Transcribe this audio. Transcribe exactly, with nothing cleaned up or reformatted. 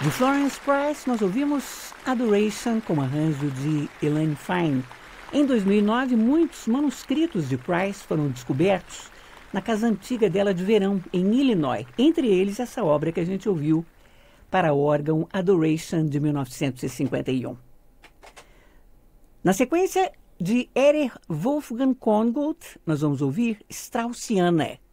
De Florence Price, nós ouvimos Adoration com arranjo de Elaine Fine. Em dois mil e nove, muitos manuscritos de Price foram descobertos na casa antiga dela de Verão, em Illinois. Entre eles, essa obra que a gente ouviu para órgão Adoration, de mil novecentos e cinquenta e um. Na sequência de Erich Wolfgang Korngold, nós vamos ouvir Straussiana.